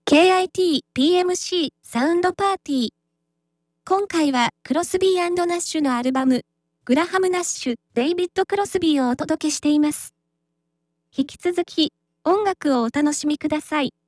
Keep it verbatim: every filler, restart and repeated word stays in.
ケーアイティーピーエムシー サウンドパーティー。今回はクロスビー&ナッシュのアルバム、グラハム・ナッシュ、デイビッド・クロスビーをお届けしています。引き続き、音楽をお楽しみください。